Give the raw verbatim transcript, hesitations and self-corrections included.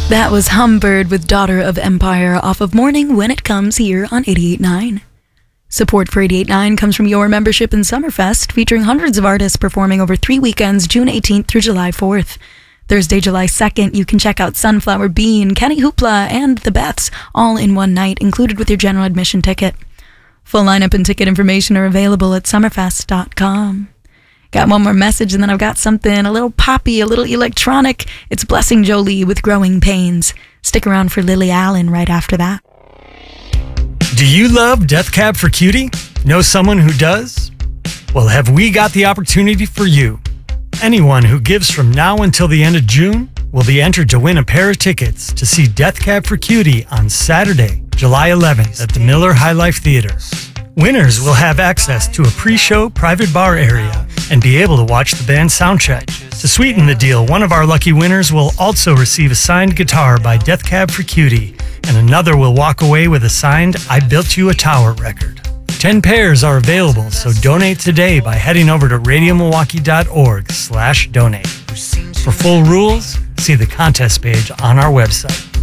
That was Humbird with Daughter of Empire off of Morning When It Comes here on eighty-eight point nine. Support for eighty-eight point nine comes from your membership in Summerfest, featuring hundreds of artists performing over three weekends, June eighteenth through July fourth. Thursday, July second, you can check out Sunflower Bean, Kenny Hoopla, and The Beths, all in one night, included with your general admission ticket. Full lineup and ticket information are available at summerfest dot com. Got one more message, and then I've got something a little poppy, a little electronic. It's Blessing Jolie with Growing Pains. Stick around for Lily Allen right after that. Do you love Death Cab for Cutie? Know someone who does? Well, have we got the opportunity for you? Anyone who gives from now until the end of June will be entered to win a pair of tickets to see Death Cab for Cutie on Saturday, July eleventh at the Miller High Life Theater. Winners will have access to a pre-show private bar area and be able to watch the band soundcheck. To sweeten the deal, one of our lucky winners will also receive a signed guitar by Death Cab for Cutie, and another will walk away with a signed I Built You a Tower record. Ten pairs are available, so donate today by heading over to radiomilwaukee.org slash donate. For full rules, see the contest page on our website.